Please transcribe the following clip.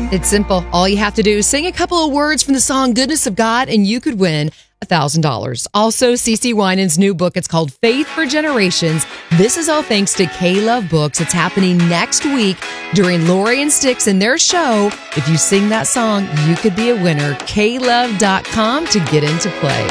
It's simple. All you have to do is sing a couple of words from the song Goodness of God, and you could win $1,000. Also, CeCe Winans' new book, it's called Faith for Generations. This is all thanks to K-Love Books. It's happening next week during Lori and Styx in their show. If you sing that song, you could be a winner. KLove.com to get into play.